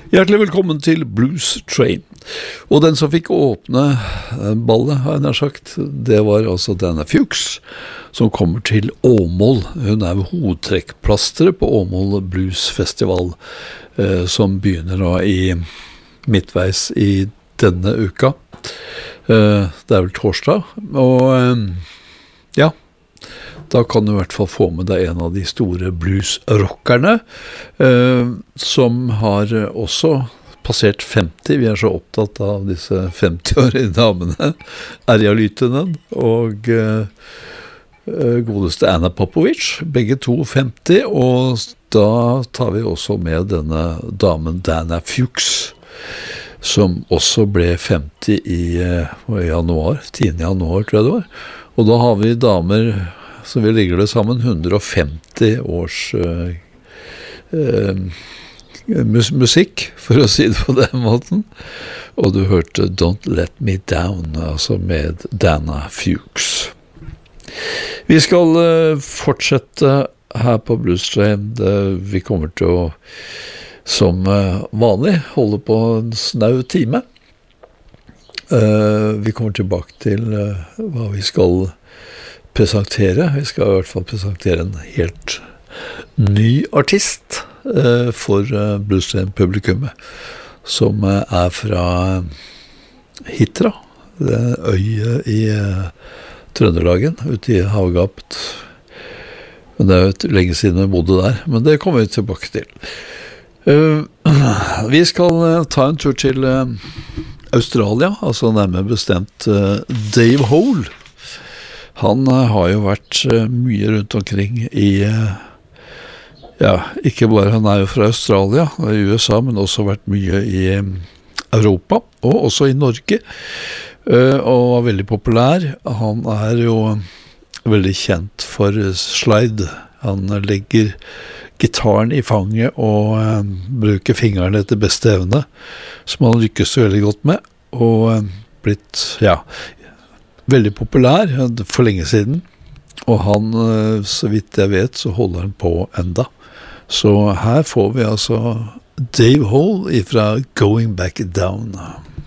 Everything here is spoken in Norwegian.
Hjertelig velkommen til Blues Train. Og den som fikk åpne ballet, har jeg nær sagt, det var altså Dana Fuchs, som kommer til Åmål. Hun er hovedtrekkplasteret på Åmål Blues Festival, som begynner nå i midtveis i denne uka. Det er vel torsdag, og ja, da kan du i hvert fall få med deg en av de store bluesrockerne, som har også passert 50. Vi er så opptatt av disse 50-årige damene, Erja Lytinen og godeste Anna Popovic, begge to 50, og da tar vi også med denne damen Dana Fuchs, som også ble 50 i januar, 10. januar tror jeg det var. Og da har vi damer, så vi ligger det sammen, 150 års musikk, for å si det på den måten. Og du hørte Don't Let Me Down, altså med Dana Fuchs. Vi skal fortsette her på Blues Train. Vi kommer til å, som vanlig, holde på en snau time. Vi kommer tilbake til hva vi skal presentere. Vi skal i hvert fall presentere en helt ny artist for Blues Train-publikummet, som er fra Hitra, det er øye i Trøndelagen, ute i havgapet. Men det er jo lenge siden vi bodde der, men det kommer vi tilbake til. Vi skal ta en tur til Australia, altså nærmere bestemt Dave Hole. Han har jo vært mye rundt omkring i, ja, ikke bare han er jo fra Australia og i USA, men også vært mye i Europa, og også i Norge, og var veldig populær. Han er jo veldig kjent for slide. Han legger gitaren i fanget og bruker fingrene etter beste evne, som han lykkes veldig godt med, og blitt, ja, veldig populær for lenge siden, og han, så vidt jeg vet, så holder han på enda. Så her får vi altså Dave Hole fra Going Back Down.